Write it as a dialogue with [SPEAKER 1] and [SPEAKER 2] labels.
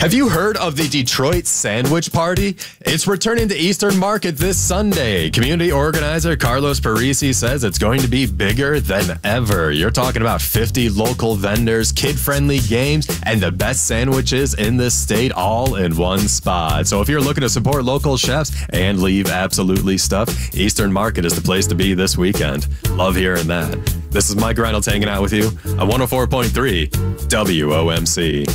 [SPEAKER 1] Have you heard of the Detroit Sandwich Party? It's returning to Eastern Market this Sunday. Community organizer Carlos Parisi says it's going to be bigger than ever. You're talking about 50 local vendors, kid-friendly games, and the best sandwiches in the state all in one spot. So if you're looking to support local chefs and leave absolutely stuffed, Eastern Market is the place to be this weekend. Love hearing that. This is Mike Reynolds hanging out with you on 104.3 WOMC.